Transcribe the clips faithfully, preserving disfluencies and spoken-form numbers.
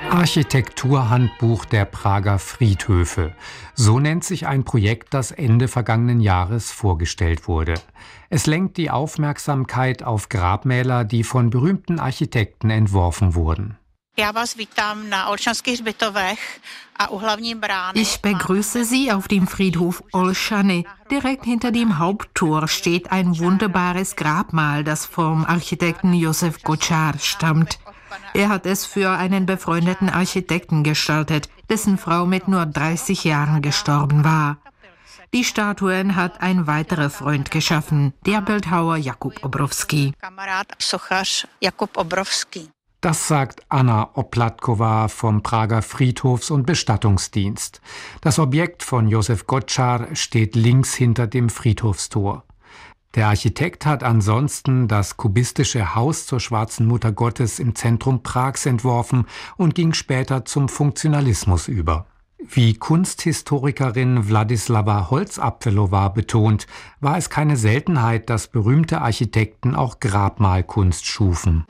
Architekturhandbuch der Prager Friedhöfe. So nennt sich ein Projekt, das Ende vergangenen Jahres vorgestellt wurde. Es lenkt die Aufmerksamkeit auf Grabmäler, die von berühmten Architekten entworfen wurden. Ich begrüße Sie auf dem Friedhof Olszany. Direkt hinter dem Haupttor steht ein wunderbares Grabmal, das vom Architekten Josef Kočár stammt. Er hat es für einen befreundeten Architekten gestaltet, dessen Frau mit nur dreißig Jahren gestorben war. Die Statuen hat ein weiterer Freund geschaffen, der Bildhauer Jakub Obrovský. Das sagt Anna Oplatková vom Prager Friedhofs- und Bestattungsdienst. Das Objekt von Josef Kočár steht links hinter dem Friedhofstor. Der Architekt hat ansonsten das kubistische Haus zur Schwarzen Mutter Gottes im Zentrum Prags entworfen und ging später zum Funktionalismus über. Wie Kunsthistorikerin Władysława Holzapfelová betont, war es keine Seltenheit, dass berühmte Architekten auch Grabmalkunst schufen.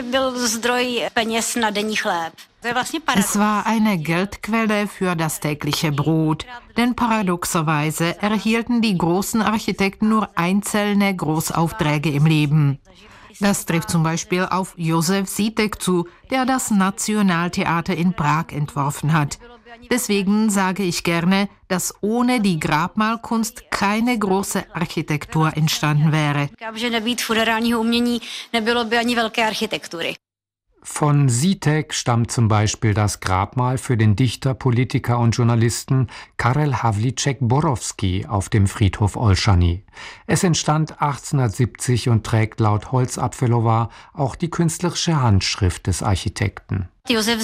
Es war eine Geldquelle für das tägliche Brot, denn paradoxerweise erhielten die großen Architekten nur einzelne Großaufträge im Leben. Das trifft zum Beispiel auf Josef Žítek zu, der das Nationaltheater in Prag entworfen hat. Deswegen sage ich gerne, dass ohne die Grabmalkunst keine große Architektur entstanden wäre. Von Žítek stammt zum Beispiel das Grabmal für den Dichter, Politiker und Journalisten Karel Havlíček-Borovský auf dem Friedhof Olszany. Es entstand achtzehnhundertsiebzig und trägt laut Holzapfelová auch die künstlerische Handschrift des Architekten. Josef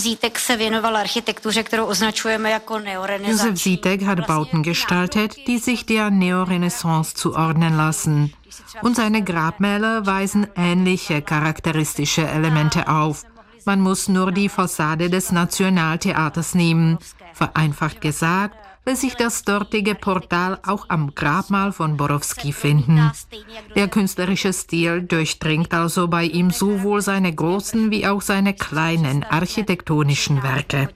Žítek hat Bauten gestaltet, die sich der Neorenaissance zuordnen lassen. Und seine Grabmäler weisen ähnliche charakteristische Elemente auf. Man muss nur die Fassade des Nationaltheaters nehmen. Vereinfacht gesagt, lässt sich das dortige Portal auch am Grabmal von Borovský finden. Der künstlerische Stil durchdringt also bei ihm sowohl seine großen wie auch seine kleinen architektonischen Werke.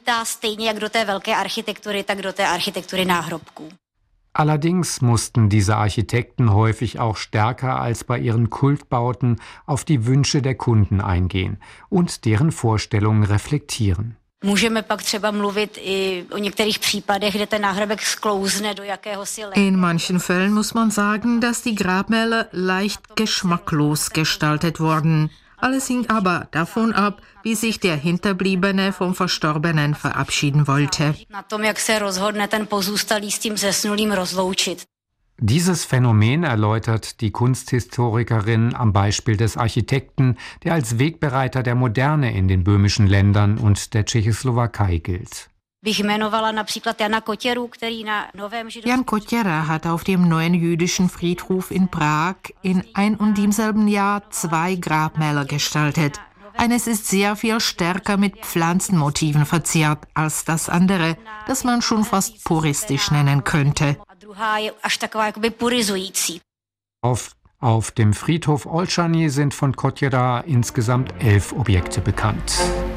Allerdings mussten diese Architekten häufig auch stärker als bei ihren Kultbauten auf die Wünsche der Kunden eingehen und deren Vorstellungen reflektieren. In manchen Fällen muss man sagen, dass die Grabmäler leicht geschmacklos gestaltet wurden. Alles hing aber davon ab, wie sich der Hinterbliebene vom Verstorbenen verabschieden wollte. Dieses Phänomen erläutert die Kunsthistorikerin am Beispiel des Architekten, der als Wegbereiter der Moderne in den böhmischen Ländern und der Tschechoslowakei gilt. Jan Kotěra hat auf dem neuen jüdischen Friedhof in Prag in ein und demselben Jahr zwei Grabmäler gestaltet. Eines ist sehr viel stärker mit Pflanzenmotiven verziert als das andere, das man schon fast puristisch nennen könnte. Auf, auf dem Friedhof Olszany sind von Kotěra insgesamt elf Objekte bekannt.